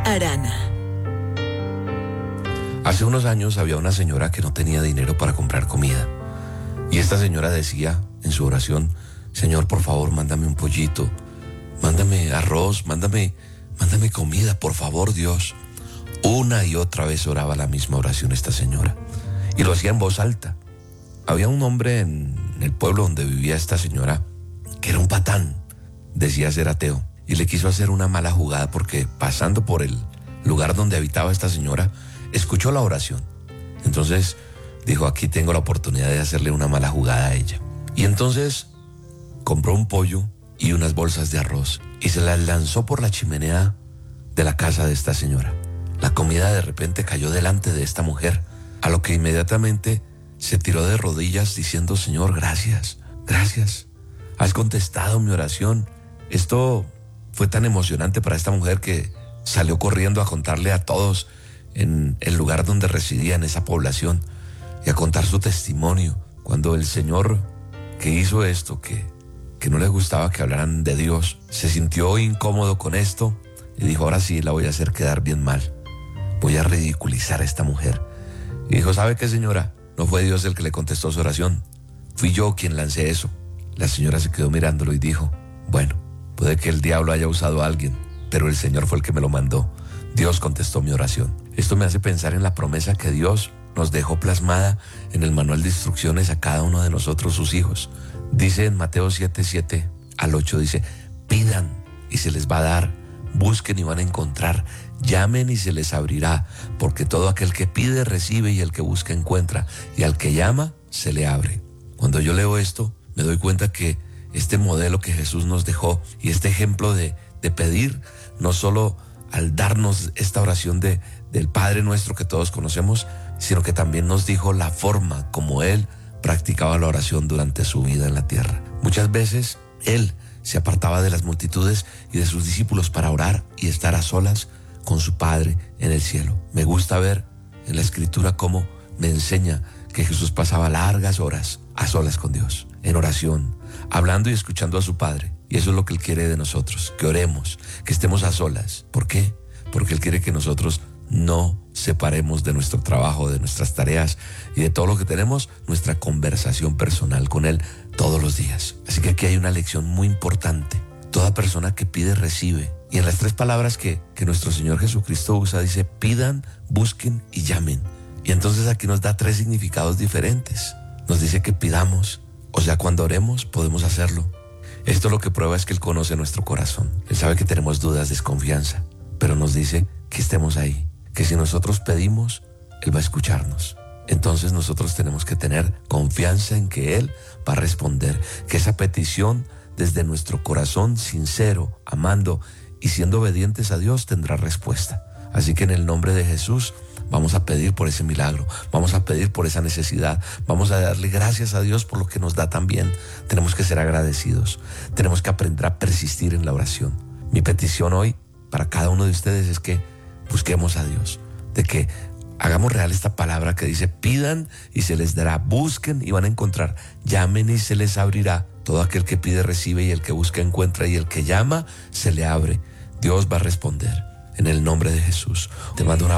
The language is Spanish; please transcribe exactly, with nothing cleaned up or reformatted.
Arana. Hace unos años había una señora que no tenía dinero para comprar comida. Y esta señora decía en su oración: Señor, por favor, mándame un pollito, mándame arroz, mándame, mándame comida, por favor, Dios. Una y otra vez oraba la misma oración esta señora. Y lo hacía en voz alta. Había un hombre en el pueblo donde vivía esta señora que era un patán, decía ser ateo, y le quiso hacer una mala jugada porque pasando por el lugar donde habitaba esta señora, escuchó la oración. Entonces dijo: aquí tengo la oportunidad de hacerle una mala jugada a ella. Y entonces compró un pollo y unas bolsas de arroz y se las lanzó por la chimenea de la casa de esta señora. La comida de repente cayó delante de esta mujer, a lo que inmediatamente se tiró de rodillas diciendo: Señor, gracias, gracias. Has contestado mi oración. Esto fue tan emocionante para esta mujer que salió corriendo a contarle a todos en el lugar donde residía, en esa población, y a contar su testimonio. Cuando el señor que hizo esto, que, que no le gustaba que hablaran de Dios, se sintió incómodo con esto y dijo: ahora sí la voy a hacer quedar bien mal, voy a ridiculizar a esta mujer. Y dijo: ¿sabe qué, señora? No fue Dios el que le contestó su oración, fui yo quien lancé eso. La señora se quedó mirándolo y dijo: bueno, puede que el diablo haya usado a alguien, pero el Señor fue el que me lo mandó. Dios contestó mi oración. Esto me hace pensar en la promesa que Dios nos dejó plasmada en el manual de instrucciones a cada uno de nosotros, sus hijos. Dice en Mateo siete, siete al ocho, dice: pidan y se les va a dar, busquen y van a encontrar, llamen y se les abrirá, porque todo aquel que pide recibe, y el que busca encuentra, y al que llama se le abre. Cuando yo leo esto, me doy cuenta que este modelo que Jesús nos dejó y este ejemplo de, de pedir, no solo al darnos esta oración de, del Padre Nuestro que todos conocemos, sino que también nos dijo la forma como Él practicaba la oración durante su vida en la tierra. Muchas veces Él se apartaba de las multitudes y de sus discípulos para orar y estar a solas con su Padre en el cielo. Me gusta ver en la Escritura cómo me enseña que Jesús pasaba largas horas a solas con Dios, en oración, hablando y escuchando a su Padre. Y eso es lo que Él quiere de nosotros, que oremos, que estemos a solas. ¿Por qué? Porque Él quiere que nosotros no separemos de nuestro trabajo, de nuestras tareas y de todo lo que tenemos, nuestra conversación personal con Él todos los días. Así que aquí hay una lección muy importante. Toda persona que pide, recibe. Y en las tres palabras que, que nuestro Señor Jesucristo usa, dice: pidan, busquen y llamen. Y entonces aquí nos da tres significados diferentes. Nos dice que pidamos, o sea, cuando oremos podemos hacerlo. Esto lo que prueba es que Él conoce nuestro corazón. Él sabe que tenemos dudas, desconfianza, pero nos dice que estemos ahí, que si nosotros pedimos, Él va a escucharnos. Entonces nosotros tenemos que tener confianza en que Él va a responder, que esa petición desde nuestro corazón sincero, amando y siendo obedientes a Dios, tendrá respuesta. Así que en el nombre de Jesús vamos a pedir por ese milagro, vamos a pedir por esa necesidad, vamos a darle gracias a Dios por lo que nos da también. Tenemos que ser agradecidos, tenemos que aprender a persistir en la oración. Mi petición hoy para cada uno de ustedes es que busquemos a Dios, de que hagamos real esta palabra que dice: pidan y se les dará, busquen y van a encontrar, llamen y se les abrirá. Todo aquel que pide recibe, y el que busca encuentra, y el que llama se le abre. Dios va a responder en el nombre de Jesús. Te mando un